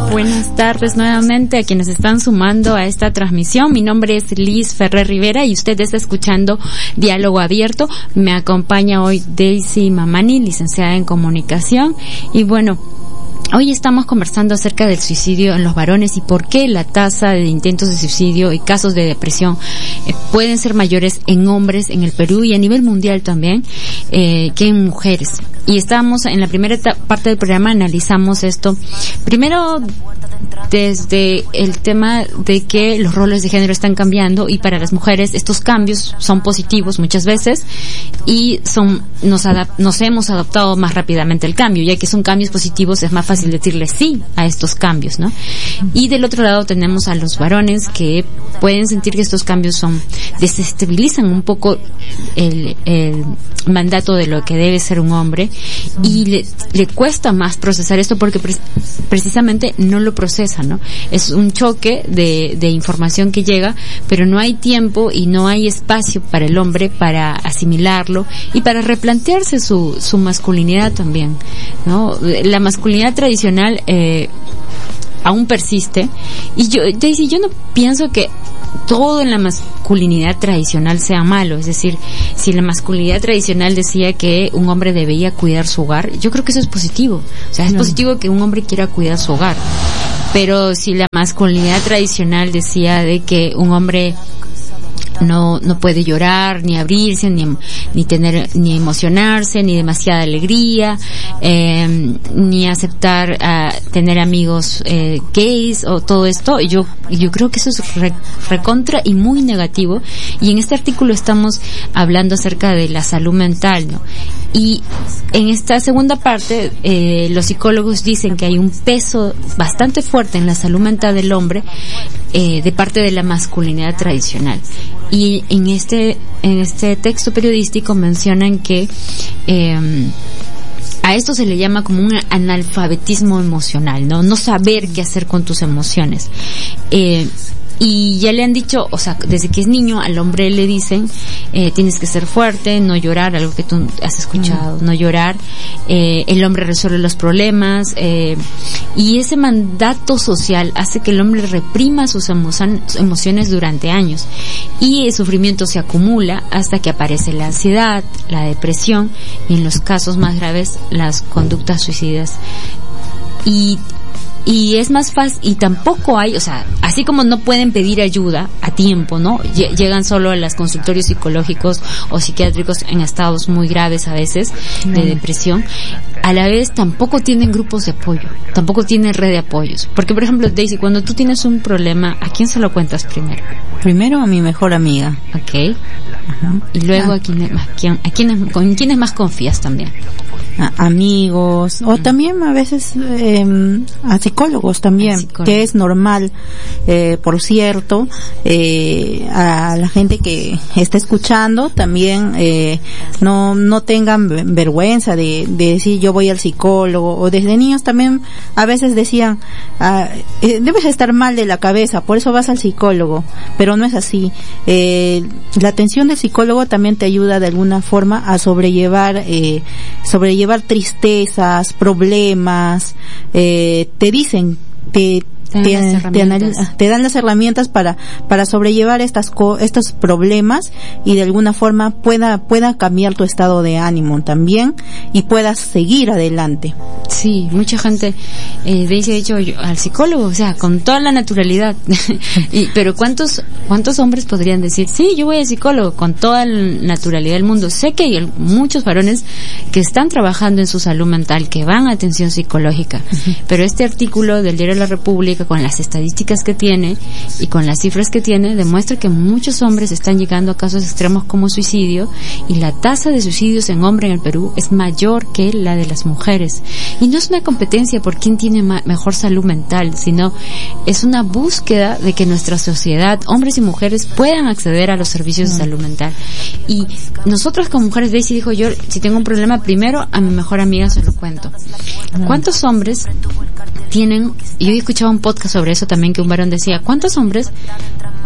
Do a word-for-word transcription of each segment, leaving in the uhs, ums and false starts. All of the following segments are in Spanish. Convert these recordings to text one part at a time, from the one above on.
Buenas tardes nuevamente a quienes están sumando a esta transmisión. Mi nombre es Liz Ferrer Rivera y usted está escuchando Diálogo Abierto. Me acompaña hoy Daisy Mamani, licenciada en Comunicación. Y bueno, hoy estamos conversando acerca del suicidio en los varones y por qué la tasa de intentos de suicidio y casos de depresión eh, pueden ser mayores en hombres en el Perú y a nivel mundial también eh, que en mujeres. Y estábamos en la primera parte del programa, analizamos esto primero desde el tema de que los roles de género están cambiando y para las mujeres estos cambios son positivos muchas veces y son nos adap- nos hemos adaptado más rápidamente al cambio, ya que son cambios positivos es más fácil decirle sí a estos cambios, ¿no? Y del otro lado tenemos a los varones que pueden sentir que estos cambios son desestabilizan un poco el, el mandato de lo que debe ser un hombre y le, le cuesta más procesar esto porque pre- precisamente no lo procesa, ¿no? Es un choque de, de información que llega, pero no hay tiempo y no hay espacio para el hombre para asimilarlo y para replantearse su, su masculinidad también, ¿no? La masculinidad tradicional eh, aún persiste y yo, Daisy, yo no pienso que todo en la masculinidad tradicional sea malo, es decir, si la masculinidad tradicional decía que un hombre debía cuidar su hogar, yo creo que eso es positivo, o sea, es no. positivo que un hombre quiera cuidar su hogar, pero si la masculinidad tradicional decía de que un hombre no no puede llorar ni abrirse ni ni tener ni emocionarse ni demasiada alegría eh, ni aceptar uh, tener amigos eh, gays o todo esto, yo yo creo que eso es re, recontra y muy negativo y en este artículo estamos hablando acerca de la salud mental, ¿no? Y en esta segunda parte eh, los psicólogos dicen que hay un peso bastante fuerte en la salud mental del hombre eh, de parte de la masculinidad tradicional. Y en este en este texto periodístico mencionan que eh, a esto se le llama como un analfabetismo emocional, no no saber qué hacer con tus emociones. Eh, y ya le han dicho, o sea, desde que es niño al hombre le dicen eh, tienes que ser fuerte, no llorar, algo que tú has escuchado, mm. no llorar, eh, el hombre resuelve los problemas, eh, y ese mandato social hace que el hombre reprima sus emo- emociones durante años y el sufrimiento se acumula hasta que aparece la ansiedad, la depresión y en los casos más graves las conductas suicidas. Y Y es más fácil, y tampoco hay, o sea, así como no pueden pedir ayuda a tiempo, ¿no? Llegan solo a los consultorios psicológicos o psiquiátricos en estados muy graves a veces de depresión. A la vez tampoco tienen grupos de apoyo, tampoco tienen red de apoyos. Porque, por ejemplo, Daisy, cuando tú tienes un problema, ¿a quién se lo cuentas primero? Primero a mi mejor amiga. Okay. Ajá. Y luego ah. a quién, a quién, a quiénes, con quiénes más confías también. A amigos o también a veces eh, a psicólogos también, psicólogo. Que es normal, eh, por cierto, eh, a la gente que está escuchando también eh, no no tengan vergüenza de, de decir yo voy al psicólogo, o desde niños también a veces decían ah, eh, debes estar mal de la cabeza, por eso vas al psicólogo, pero no es así. Eh, la atención del psicólogo también te ayuda de alguna forma a sobrellevar eh, sobrellevar tristezas, problemas, eh, te dicen, te Te, te, analiza, te dan las herramientas para para sobrellevar estas co, estos problemas y de alguna forma pueda pueda cambiar tu estado de ánimo también y puedas seguir adelante. Sí, mucha gente eh, dice, de hecho, yo, al psicólogo, o sea, con toda la naturalidad. y, pero cuántos cuántos hombres podrían decir, sí, yo voy al psicólogo con toda la naturalidad del mundo. Sé que hay muchos varones que están trabajando en su salud mental, que van a atención psicológica, uh-huh. pero este artículo del Diario de la República, con las estadísticas que tiene y con las cifras que tiene, demuestra que muchos hombres están llegando a casos extremos como suicidio, y la tasa de suicidios en hombre en el Perú es mayor que la de las mujeres. Y no es una competencia por quién tiene ma- mejor salud mental, sino es una búsqueda de que nuestra sociedad, hombres y mujeres, puedan acceder a los servicios de salud mental. Y nosotros como mujeres, Daisy dijo, yo si tengo un problema, primero a mi mejor amiga se lo cuento. ¿Cuántos hombres tienen, yo he escuchado un podcast sobre eso también, que un varón decía, ¿cuántos hombres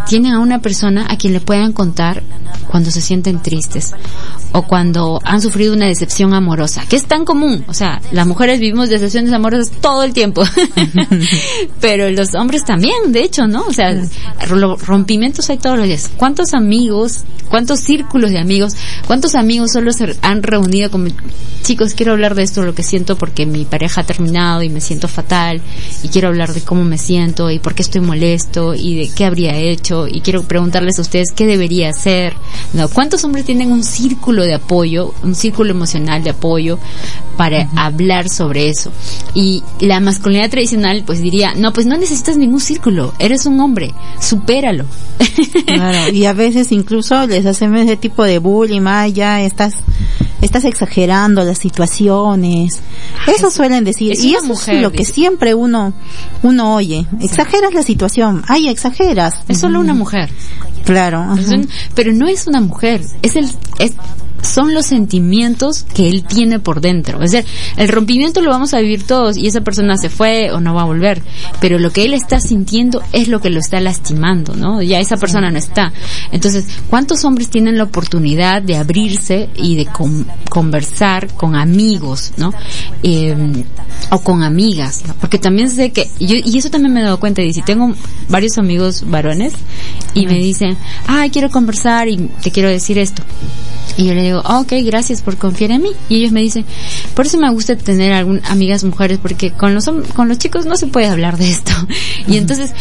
tienen a una persona a quien le puedan contar cuando se sienten tristes o cuando han sufrido una decepción amorosa, que es tan común. O sea, las mujeres vivimos decepciones amorosas todo el tiempo, pero los hombres también, de hecho, ¿no? O sea, rompimientos hay todos los días. ¿Cuántos amigos, cuántos círculos de amigos, cuántos amigos solo se han reunido como, chicos, quiero hablar de esto, lo que siento porque mi pareja ha terminado y me siento fatal, y quiero hablar de cómo me siento y por qué estoy molesto y de qué habría hecho, y quiero preguntarles a ustedes qué debería hacer? No, ¿cuántos hombres tienen un círculo de apoyo, un círculo emocional de apoyo para uh-huh. hablar sobre eso? Y la masculinidad tradicional pues diría, no, pues no necesitas ningún círculo, eres un hombre, supéralo. Claro, y a veces incluso les hacen ese tipo de bullying, ah, ya estás estás exagerando las situaciones. Eso es, suelen decir, es y eso mujer, es lo que dice. Siempre uno uno oye, exageras sí. la situación, ay, exageras. Es solo una mujer. Claro. Es un, pero no es una mujer, es el es son los sentimientos que él tiene por dentro. Es decir, el rompimiento lo vamos a vivir todos y esa persona se fue o no va a volver, pero lo que él está sintiendo es lo que lo está lastimando, ¿no? Ya esa persona no está. Entonces, ¿cuántos hombres tienen la oportunidad de abrirse y de con, conversar con amigos, ¿no? Eh, o con amigas, ¿no? Porque también sé que, yo, y eso también me he dado cuenta, y si tengo varios amigos varones y me dicen, ay, quiero conversar y te quiero decir esto. Y yo le digo, oh, ok, gracias por confiar en mí. Y ellos me dicen, por eso me gusta tener algún, amigas mujeres, porque con los con los chicos no se puede hablar de esto. Y entonces,